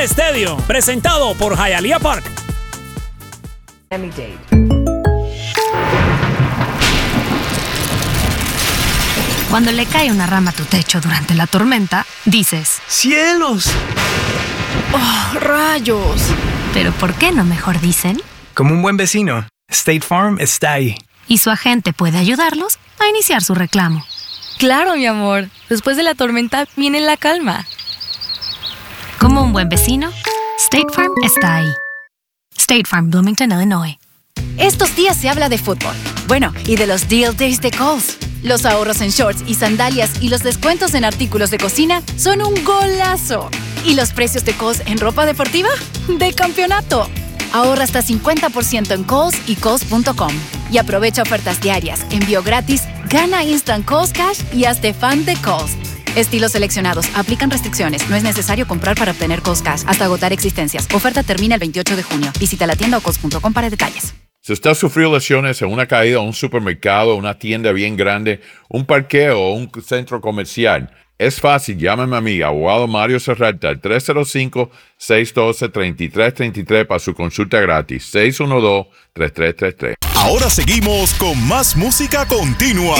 Estadio, presentado por Hialeah Park. Cuando le cae una rama a tu techo durante la tormenta, dices: ¡cielos! ¡Oh, rayos! Pero ¿por qué no mejor dicen? Como un buen vecino, State Farm está ahí. Y su agente puede ayudarlos a iniciar su reclamo. Claro, mi amor. Después de la tormenta viene la calma. Como un buen vecino, State Farm está ahí. State Farm, Bloomington, Illinois. Estos días se habla de fútbol. Bueno, y de los Deal Days de Kohl's. Los ahorros en shorts y sandalias y los descuentos en artículos de cocina son un golazo. ¿Y los precios de Kohl's en ropa deportiva? ¡De campeonato! Ahorra hasta 50% en Kohl's y Kohl's.com. Y aprovecha ofertas diarias, envío gratis, gana Instant Kohl's Cash y hazte fan de Kohl's. Estilos seleccionados. Aplican restricciones. No es necesario comprar para obtener Kohl's Cash hasta agotar existencias. Oferta termina el 28 de junio. Visita la tienda o Kohl's.com para detalles. Si usted sufrió lesiones en una caída a un supermercado, una tienda bien grande, un parqueo o un centro comercial, es fácil. Llámame a mí, abogado Mario Serralta, al 305-612-3333 para su consulta gratis. 612-3333. Ahora seguimos con más música continua.